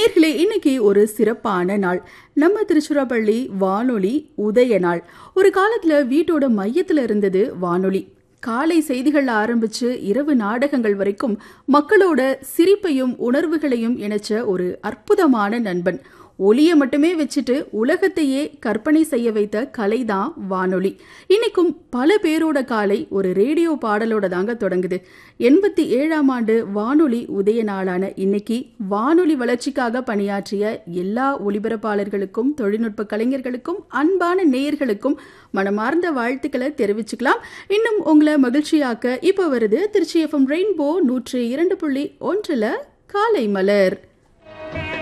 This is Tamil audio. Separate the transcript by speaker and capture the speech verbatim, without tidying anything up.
Speaker 1: நேர்களே, இன்னைக்கு ஒரு சிறப்பான நாள். நம்ம திருச்சிராப்பள்ளி வானொலி உதய நாள். ஒரு காலத்துல வீட்டோட மையத்துல இருந்தது வானொலி. காலை செய்திகள் ஆரம்பிச்சு இரவு நாடகங்கள் வரைக்கும் மக்களோட சிரிப்பையும் உணர்வுகளையும் இணைச்ச ஒரு அற்புதமான நண்பன். ஒலிய மட்டுமே வச்சுட்டு உலகத்தையே கற்பனை செய்ய வைத்த கலைதான் வானொலி. இன்னைக்கும் பல பேரோட காலை ஒரு ரேடியோ பாடலோட தாங்க தொடங்குது. எண்பத்தி ஏழாம் ஆண்டு வானொலி உதய நாளான இன்னைக்கு வானொலி வளர்ச்சிக்காக பணியாற்றிய எல்லா ஒலிபரப்பாளர்களுக்கும் தொழில்நுட்ப கலைஞர்களுக்கும் அன்பான நேயர்களுக்கும் மனமார்ந்த வாழ்த்துக்களை தெரிவிச்சுக்கலாம். இன்னும் உங்களை மகிழ்ச்சியாக்க இப்ப வருது திருச்சி எஃப்எம் ரெயின்போ நூற்றி இரண்டு புள்ளி ஒன்றுல காலை மலர்.